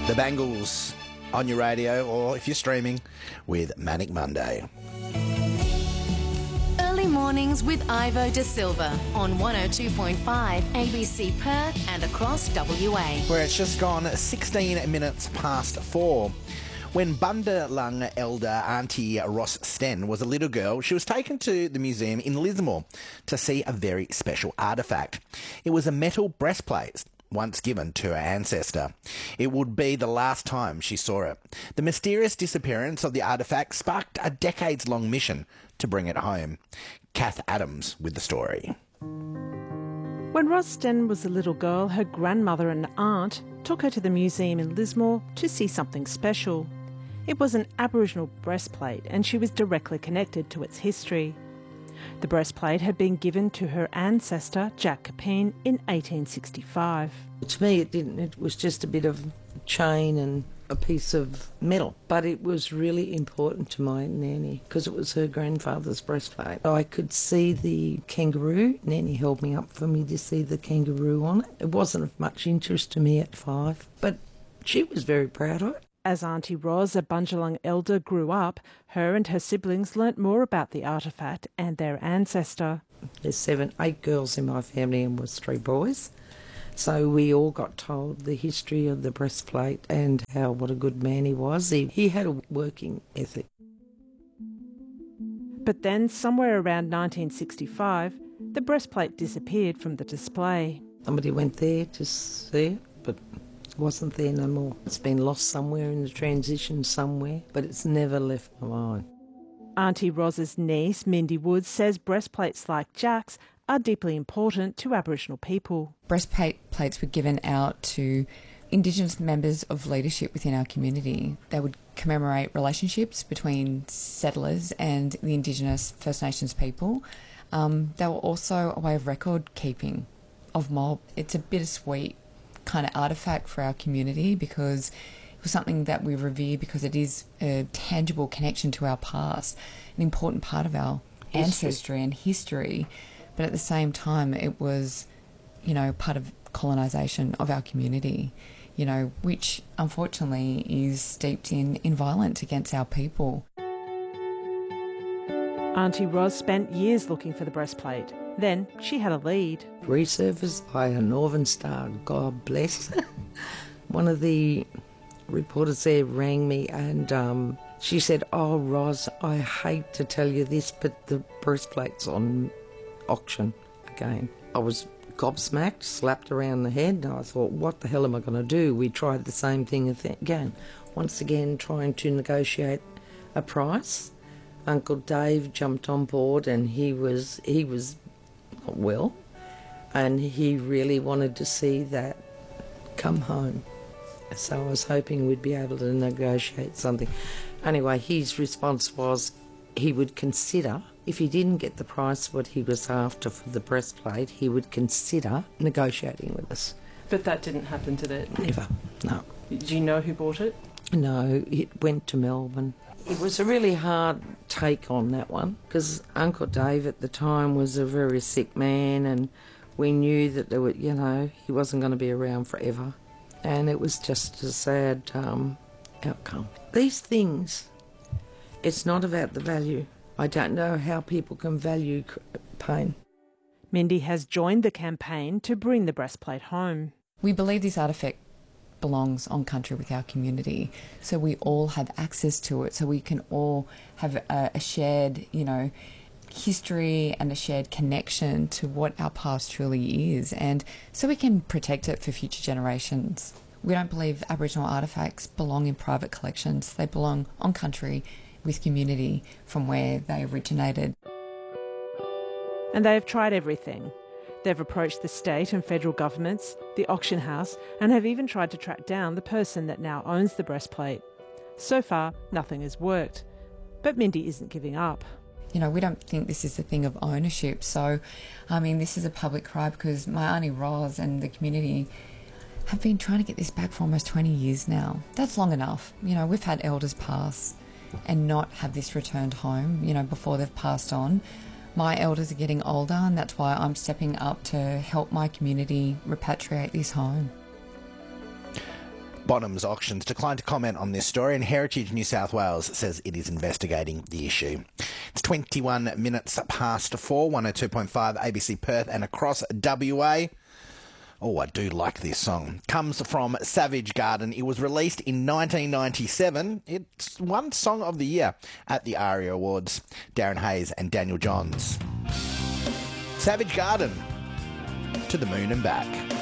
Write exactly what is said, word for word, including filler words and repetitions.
The Bangles on your radio, or if you're streaming, with Manic Monday. Early mornings with Ivo De Silva on one oh two point five A B C Perth and across W A. Where it's just gone sixteen minutes past four. When Bundjalung elder Auntie Ross Sten was a little girl, she was taken to the museum in Lismore to see a very special artefact. It was a metal breastplate once given to her ancestor. It would be the last time she saw it. The mysterious disappearance of the artefact sparked a decades-long mission to bring it home. Kath Adams with the story. When Ross Sten was a little girl, her grandmother and aunt took her to the museum in Lismore to see something special. It was an Aboriginal breastplate, and she was directly connected to its history. The breastplate had been given to her ancestor, Jack Capeen, in eighteen sixty-five. To me, it didn't. It was just a bit of chain and a piece of metal. But it was really important to my nanny because it was her grandfather's breastplate. I could see the kangaroo. Nanny held me up for me to see the kangaroo on it. It wasn't of much interest to me at five, but she was very proud of it. As Auntie Ros, a Bundjalung elder, grew up, her and her siblings learnt more about the artefact and their ancestor. There's seven, eight girls in my family and was three boys. So we all got told the history of the breastplate and how what a good man he was. He, he had a working ethic. But then, somewhere around nineteen sixty-five, the breastplate disappeared from the display. Somebody went there to see it, but wasn't there no more. It's been lost somewhere in the transition somewhere, but it's never left my mind. Auntie Ros's niece, Mindy Woods, says breastplates like Jack's are deeply important to Aboriginal people. Breastplates were given out to Indigenous members of leadership within our community. They would commemorate relationships between settlers and the Indigenous First Nations people. Um, they were also a way of record keeping of mob. It's a bittersweet kind of artefact for our community because it was something that we revere because it is a tangible connection to our past, an important part of our history. ancestry and history. But at the same time, it was, you know, part of colonisation of our community, you know, which unfortunately is steeped in, in violence against our people. Auntie Ros spent years looking for the breastplate. Then she had a lead. Resurfaced by a Northern Star, God bless. One of the reporters there rang me and um, she said, "Oh, Ros, I hate to tell you this, but the breastplate's on auction again." I was gobsmacked, slapped around the head, and I thought, what the hell am I going to do? We tried the same thing again. Once again, trying to negotiate a price. Uncle Dave jumped on board and he was, he was not well, and he really wanted to see that come home. So I was hoping we'd be able to negotiate something. Anyway, his response was he would consider, if he didn't get the price what he was after for the breastplate, he would consider negotiating with us. But that didn't happen, did it? Never, no. Do you know who bought it? No, it went to Melbourne. It was a really hard take on that one because Uncle Dave at the time was a very sick man and we knew that there were, you know, he wasn't going to be around forever. And it was just a sad um, outcome. These things, it's not about the value. I don't know how people can value pain. Mindy has joined the campaign to bring the breastplate home. We believe this artefact belongs on country with our community, so we all have access to it, so we can all have a, a shared, you know, history and a shared connection to what our past truly is, and so we can protect it for future generations. We don't believe Aboriginal artefacts belong in private collections. They belong on country with community from where they originated. And they have tried everything. They've approached the state and federal governments, the auction house, and have even tried to track down the person that now owns the breastplate. So far, nothing has worked. But Mindy isn't giving up. You know, we don't think this is a thing of ownership. So, I mean, this is a public cry because my Auntie Ros and the community have been trying to get this back for almost twenty years now. That's long enough. You know, we've had elders pass and not have this returned home, you know, before they've passed on. My elders are getting older and that's why I'm stepping up to help my community repatriate this home. Bonhams Auctions declined to comment on this story, and Heritage New South Wales says it is investigating the issue. It's twenty-one minutes past four, one oh two point five A B C Perth and across W A. Oh, I do like this song. Comes from Savage Garden. It was released in nineteen ninety-seven. It's won Song of the Year at the ARIA Awards. Darren Hayes and Daniel Johns. Savage Garden. To the moon and back.